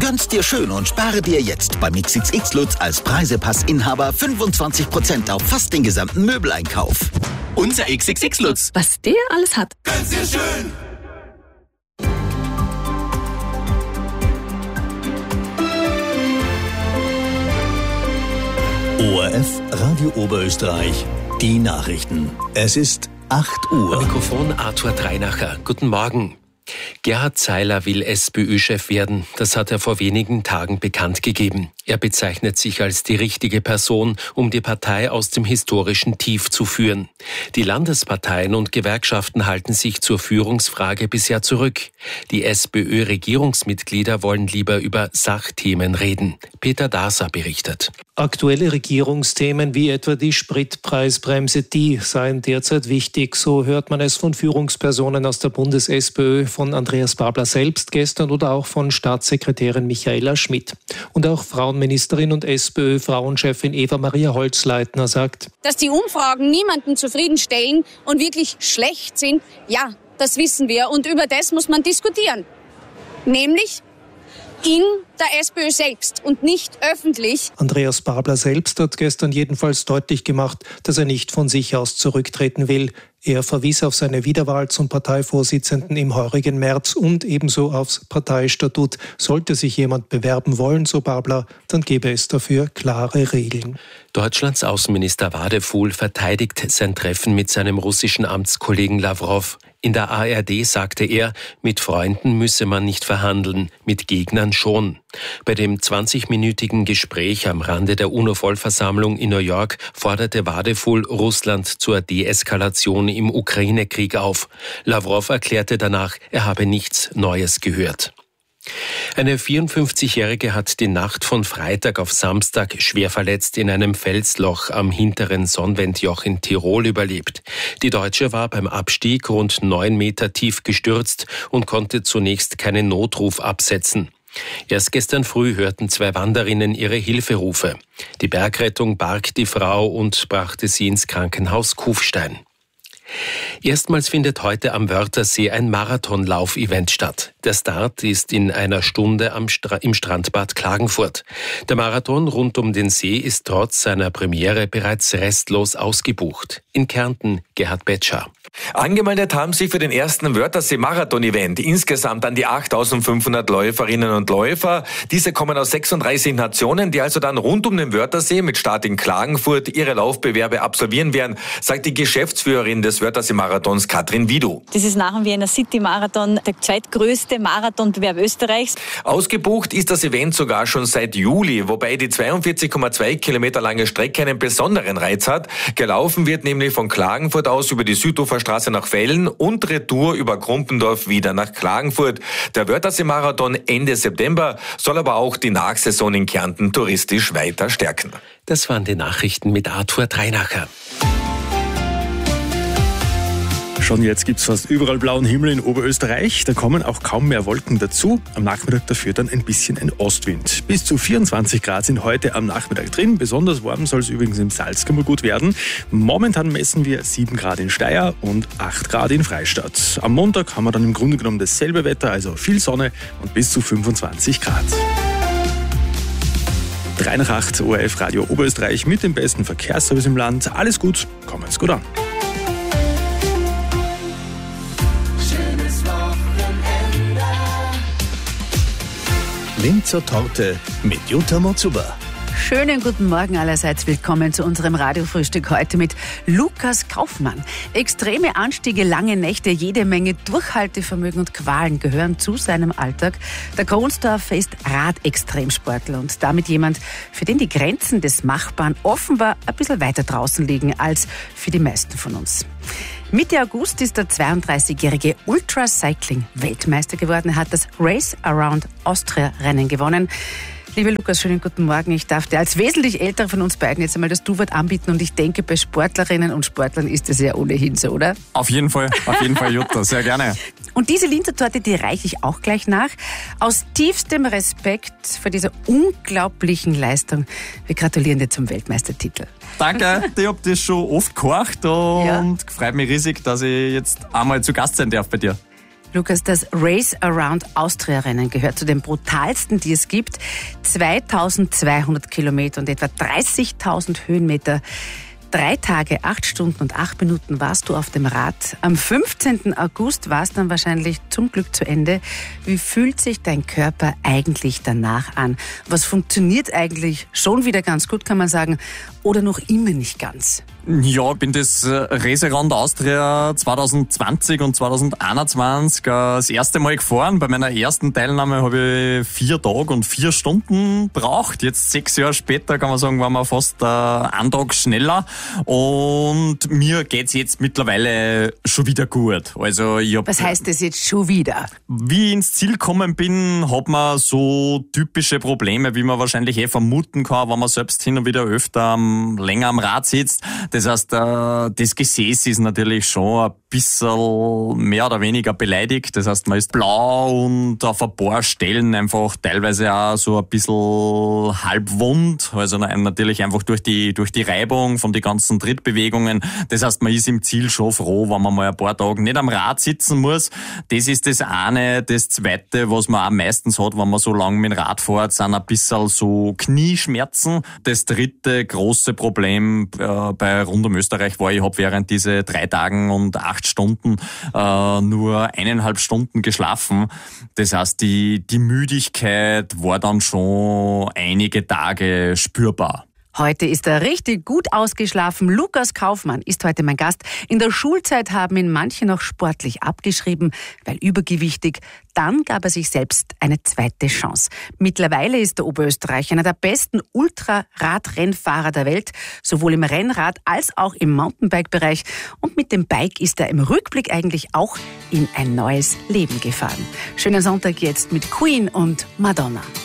Gönn's dir schön und spare dir jetzt beim XXX Lutz als Preisepassinhaber 25% auf fast den gesamten Möbeleinkauf. Unser XXX Lutz. Was der alles hat. Gönn's dir schön. ORF Radio Oberösterreich, die Nachrichten. Es ist 8 Uhr. Am Mikrofon Arthur Dreinacher. Guten Morgen. Gerhard Zeiler will SPÖ-Chef werden. Das hat er vor wenigen Tagen bekannt gegeben. Er bezeichnet sich als die richtige Person, um die Partei aus dem historischen Tief zu führen. Die Landesparteien und Gewerkschaften halten sich zur Führungsfrage bisher zurück. Die SPÖ-Regierungsmitglieder wollen lieber über Sachthemen reden. Peter Daser berichtet. Aktuelle Regierungsthemen wie etwa die Spritpreisbremse, die seien derzeit wichtig. So hört man es von Führungspersonen aus der Bundes-SPÖ, von Andreas Babler selbst gestern oder auch von Staatssekretärin Michaela Schmidt. Und auch Frauenministerin und SPÖ-Frauenchefin Eva-Maria Holzleitner sagt: Dass die Umfragen niemanden zufriedenstellen und wirklich schlecht sind, ja, das wissen wir. Und über das muss man diskutieren. Nämlich in der SPÖ selbst und nicht öffentlich. Andreas Babler selbst hat gestern jedenfalls deutlich gemacht, dass er nicht von sich aus zurücktreten will. Er verwies auf seine Wiederwahl zum Parteivorsitzenden im heurigen März und ebenso aufs Parteistatut. Sollte sich jemand bewerben wollen, so Babler, dann gäbe es dafür klare Regeln. Deutschlands Außenminister Wadefuhl verteidigt sein Treffen mit seinem russischen Amtskollegen Lavrov. In der ARD sagte er, mit Freunden müsse man nicht verhandeln, mit Gegnern schon. Bei dem 20-minütigen Gespräch am Rande der UNO-Vollversammlung in New York forderte Wadefuhl Russland zur Deeskalation im Ukraine-Krieg auf. Lavrov erklärte danach, er habe nichts Neues gehört. Eine 54-Jährige hat die Nacht von Freitag auf Samstag schwer verletzt in einem Felsloch am hinteren Sonnwendjoch in Tirol überlebt. Die Deutsche war beim Abstieg rund 9 Meter tief gestürzt und konnte zunächst keinen Notruf absetzen. Erst gestern früh hörten 2 Wanderinnen ihre Hilferufe. Die Bergrettung barg die Frau und brachte sie ins Krankenhaus Kufstein. Erstmals findet heute am Wörthersee ein Marathonlauf-Event statt. Der Start ist in einer Stunde im Strandbad Klagenfurt. Der Marathon rund um den See ist trotz seiner Premiere bereits restlos ausgebucht. In Kärnten Gerhard Betscher. Angemeldet haben sich für den ersten Wörthersee-Marathon-Event insgesamt an die 8.500 Läuferinnen und Läufer. Diese kommen aus 36 Nationen, die also dann rund um den Wörthersee mit Start in Klagenfurt ihre Laufbewerbe absolvieren werden, sagt die Geschäftsführerin des Wörthersee-Marathons Katrin Wiedu. Das ist nach dem Wiener City-Marathon der zweitgrößte Marathonbewerb Österreichs. Ausgebucht ist das Event sogar schon seit Juli, wobei die 42,2 Kilometer lange Strecke einen besonderen Reiz hat. Gelaufen wird nämlich von Klagenfurt aus über die Süduferstraße nach Vellen und retour über Krumpendorf wieder nach Klagenfurt. Der Wörthersee-Marathon Ende September soll aber auch die Nachsaison in Kärnten touristisch weiter stärken. Das waren die Nachrichten mit Arthur Dreinacher. Schon jetzt gibt's fast überall blauen Himmel in Oberösterreich. Da kommen auch kaum mehr Wolken dazu. Am Nachmittag dafür dann ein bisschen ein Ostwind. Bis zu 24 Grad sind heute am Nachmittag drin. Besonders warm soll es übrigens im Salzkammergut werden. Momentan messen wir 7 Grad in Steyr und 8 Grad in Freistadt. Am Montag haben wir dann im Grunde genommen dasselbe Wetter, also viel Sonne und bis zu 25 Grad. 3 nach 8, ORF Radio Oberösterreich mit dem besten Verkehrsservice im Land. Alles gut, kommen's gut an. Linzer Torte mit Jutta Motzuber. Schönen guten Morgen allerseits. Willkommen zu unserem Radiofrühstück heute mit Lukas Kaufmann. Extreme Anstiege, lange Nächte, jede Menge Durchhaltevermögen und Qualen gehören zu seinem Alltag. Der Kronsdorfer ist Radextremsportler und damit jemand, für den die Grenzen des Machbaren offenbar ein bisschen weiter draußen liegen als für die meisten von uns. Mitte August ist der 32-jährige Ultracycling-Weltmeister geworden. Er hat das Race Around Austria-Rennen gewonnen. Lieber Lukas, schönen guten Morgen. Ich darf dir als wesentlich älterer von uns beiden jetzt einmal das Du-Wort anbieten und ich denke, bei Sportlerinnen und Sportlern ist das ja ohnehin so, oder? Auf jeden Fall, Jutta, sehr gerne. Und diese Linzer Torte, die reiche ich auch gleich nach. Aus tiefstem Respekt vor dieser unglaublichen Leistung. Wir gratulieren dir zum Weltmeistertitel. Danke, ich habe das schon oft gehört und freut mich riesig, dass ich jetzt einmal zu Gast sein darf bei dir. Lukas, das Race Around Austria-Rennen gehört zu den brutalsten, die es gibt. 2200 Kilometer und etwa 30.000 Höhenmeter. 3 Tage, 8 Stunden und 8 Minuten warst du auf dem Rad. Am 15. August war es dann wahrscheinlich zum Glück zu Ende. Wie fühlt sich dein Körper eigentlich danach an? Was funktioniert eigentlich schon wieder ganz gut, kann man sagen, oder noch immer nicht ganz? Ja, ich bin das Race Around Austria 2020 und 2021 das erste Mal gefahren. Bei meiner ersten Teilnahme habe ich 4 Tage und 4 Stunden braucht. Jetzt 6 Jahre später kann man sagen, waren wir fast einen Tag schneller. Und mir geht's jetzt mittlerweile schon wieder gut. Also was heißt das jetzt schon wieder? Wie ich ins Ziel gekommen bin, hat man so typische Probleme, wie man wahrscheinlich vermuten kann, wenn man selbst hin und wieder öfter länger am Rad sitzt. Das heißt, das Gesäß ist natürlich schon ein bisschen mehr oder weniger beleidigt. Das heißt, man ist blau und auf ein paar Stellen einfach teilweise auch so ein bisschen halbwund. Also natürlich einfach durch die Reibung von den ganzen Trittbewegungen. Das heißt, man ist im Ziel schon froh, wenn man mal ein paar Tage nicht am Rad sitzen muss. Das ist das eine. Das zweite, was man auch meistens hat, wenn man so lange mit dem Rad fährt, sind ein bisschen so Knieschmerzen. Das dritte große Problem bei Rund um Österreich war, ich habe während diese 3 Tagen und 8 Stunden nur 1,5 Stunden geschlafen. Das heißt, die Müdigkeit war dann schon einige Tage spürbar. Heute ist er richtig gut ausgeschlafen. Lukas Kaufmann ist heute mein Gast. In der Schulzeit haben ihn manche noch sportlich abgeschrieben, weil übergewichtig. Dann gab er sich selbst eine zweite Chance. Mittlerweile ist der Oberösterreich einer der besten Ultraradrennfahrer der Welt, sowohl im Rennrad als auch im Mountainbike-Bereich. Und mit dem Bike ist er im Rückblick eigentlich auch in ein neues Leben gefahren. Schönen Sonntag jetzt mit Queen und Madonna.